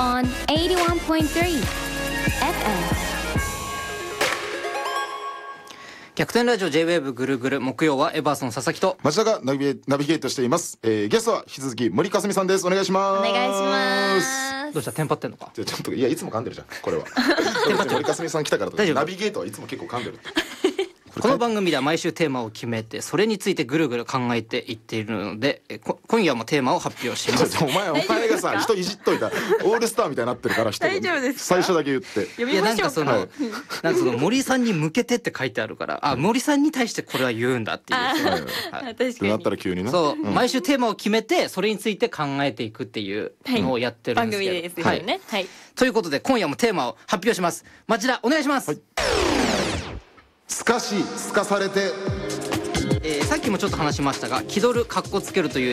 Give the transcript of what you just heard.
on 81.3 FM。 逆転ラジオ J-WAVE ぐるぐる、木曜はエバーソン佐々木と町田がナビゲートしています。ゲストは引き続き森かすみさんです。お願いします。 お願いします。 どうした、テンパってんのか。 ちょっといや、いつも噛んでるじゃんこれは森かすみさん来たからと大丈夫ナビゲートはいつも結構噛んでるこの番組では毎週テーマを決めて、それについてぐるぐる考えていっているので、今夜もテーマを発表しますお前がさ人いじっといたオールスターみたいになってるから大丈夫ですか。 最初だけ言って読みましょうか。 なんかその森さんに向けてって書いてあるから、あ、森さんに対してこれは言うんだっていう、 確かになったら急になそう、毎週テーマを決めてそれについて考えていくっていうのをやってるんですけど、 番組ですよね。はい。 ということで今夜もテーマを発表します。町田お願いします。 すかしすかされて、 さっきもちょっと話しましたが、気取る、かっこつけるという